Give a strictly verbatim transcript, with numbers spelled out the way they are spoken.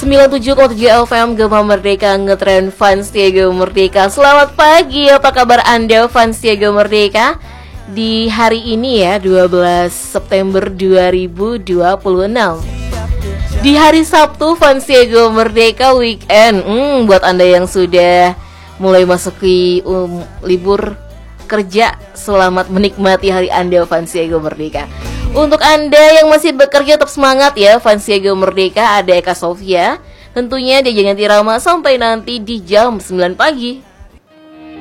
sembilan puluh tujuh koma tujuh F M Gema Merdeka, ngetren fans Tiaga Merdeka. Selamat pagi, apa kabar Anda fans Tiaga Merdeka? Di hari ini ya, dua belas September dua ribu dua puluh enam, di hari Sabtu fans Tiaga Merdeka weekend. hmm, Buat Anda yang sudah mulai masuki um, libur kerja, selamat menikmati hari Anda fans Tiaga Merdeka. Untuk Anda yang masih bekerja, tetap semangat ya fans Tiaga Merdeka. Ada Eka Sofia, tentunya dia jangan tirama sampai nanti di jam sembilan pagi.